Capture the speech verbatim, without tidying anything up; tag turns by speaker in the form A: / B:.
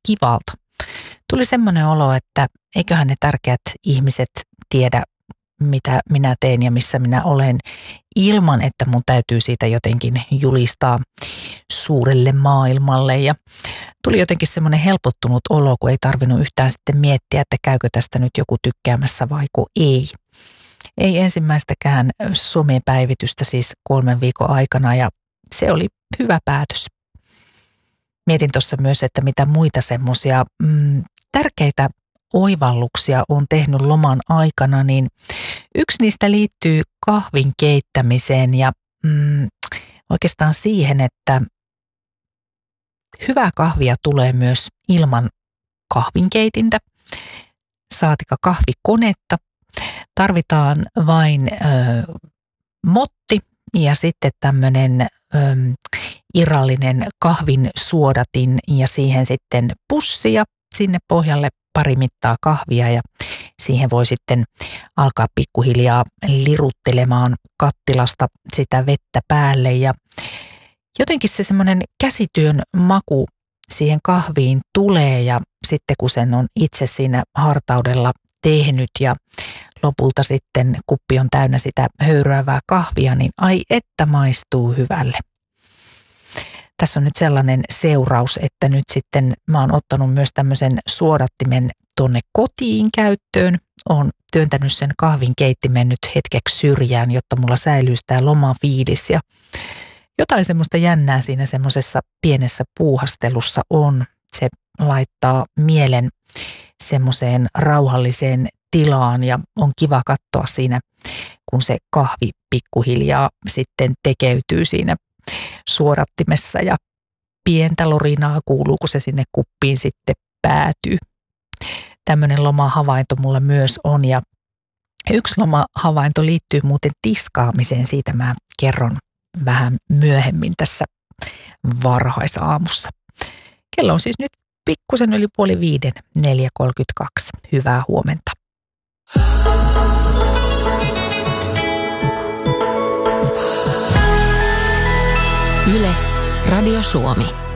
A: kivalta. Tuli semmoinen olo, että eiköhän ne tärkeät ihmiset tiedä, mitä minä teen ja missä minä olen, ilman että mun täytyy siitä jotenkin julistaa suurelle maailmalle. Ja tuli jotenkin semmoinen helpottunut olo, kun ei tarvinnut yhtään sitten miettiä, että käykö tästä nyt joku tykkäämässä vaiko ei. Ei ensimmäistäkään somepäivitystä siis kolmen viikon aikana ja se oli hyvä päätös. Mietin tuossa myös, että mitä muita semmoisia mm, tärkeitä oivalluksia on tehnyt loman aikana, niin yksi niistä liittyy kahvin keittämiseen ja mm, oikeastaan siihen, että hyvää kahvia tulee myös ilman kahvinkeitintä, saatika kahvikonetta. Tarvitaan vain ö, motti ja sitten tämmöinen ö, irrallinen kahvin suodatin ja siihen sitten pussi ja sinne pohjalle pari mittaa kahvia ja siihen voi sitten alkaa pikkuhiljaa liruttelemaan kattilasta sitä vettä päälle ja jotenkin se semmoinen käsityön maku siihen kahviin tulee ja sitten kun sen on itse siinä hartaudella tehnyt ja lopulta sitten kuppi on täynnä sitä höyryävää kahvia, niin ai että maistuu hyvälle. Tässä on nyt sellainen seuraus, että nyt sitten mä oon ottanut myös tämmöisen suodattimen tuonne kotiin käyttöön. Oon työntänyt sen kahvinkeittimen nyt hetkeksi syrjään, jotta mulla säilyy tämä lomafiilis ja jotain semmoista jännää siinä semmoisessa pienessä puuhastelussa on. Se laittaa mielen semmoiseen rauhalliseen tilaan ja on kiva katsoa siinä, kun se kahvi pikkuhiljaa sitten tekeytyy siinä suodattimessa ja pientä lorinaa kuuluu, kun se sinne kuppiin sitten päätyy. Tämmöinen lomahavainto mulla myös on ja yksi lomahavainto liittyy muuten tiskaamiseen. Siitä mä kerron vähän myöhemmin tässä varhaisaamussa. Kello on siis nyt pikkusen yli puoli viiden, neljä kolmekymmentäkaksi. Hyvää huomenta.
B: Yle, Radio Suomi.